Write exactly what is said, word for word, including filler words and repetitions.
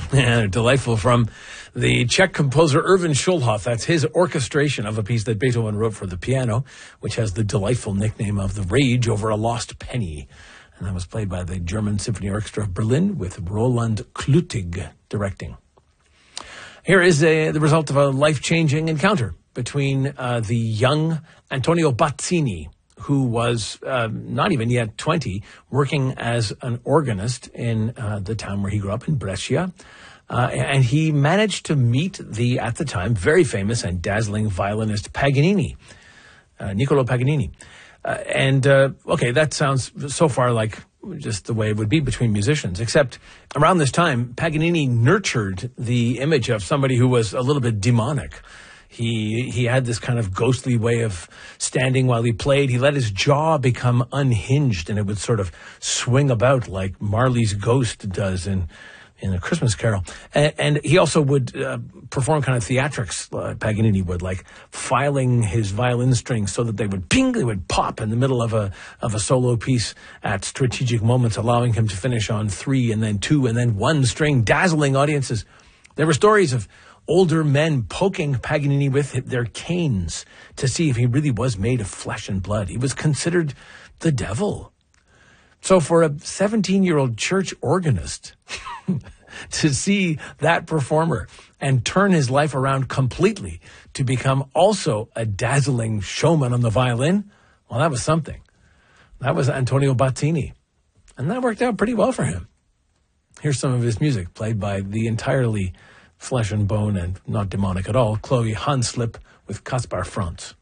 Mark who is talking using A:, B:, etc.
A: Yeah, delightful from the Czech composer Erwin Schulhoff. That's his orchestration of a piece that Beethoven wrote for the piano, which has the delightful nickname of The Rage Over a Lost Penny. And that was played by the German Symphony Orchestra of Berlin with Roland Klutig directing. Here is a, the result of a life-changing encounter between uh, the young Antonio Bazzini, who was uh, not even yet twenty, working as an organist in uh, the town where he grew up in Brescia. Uh, and he managed to meet the, at the time, very famous and dazzling violinist Paganini, uh, Niccolò Paganini. Uh, and, uh, okay, that sounds so far like just the way it would be between musicians, except around this time, Paganini nurtured the image of somebody who was a little bit demonic. He he had this kind of ghostly way of standing while he played. He let his jaw become unhinged, and it would sort of swing about like Marley's ghost does in in A Christmas Carol. And, and he also would uh, perform kind of theatrics, uh, Paganini would, like filing his violin strings so that they would ping, they would pop in the middle of a of a solo piece at strategic moments, allowing him to finish on three and then two and then one string, dazzling audiences. There were stories of older men poking Paganini with their canes to see if he really was made of flesh and blood. He was considered the devil. So for a seventeen-year-old church organist to see that performer and turn his life around completely to become also a dazzling showman on the violin, well, that was something. That was Antonio Bazzini. And that worked out pretty well for him. Here's some of his music played by the entirely flesh and bone and not demonic at all, Chloe Hanslip with Kaspar Franz.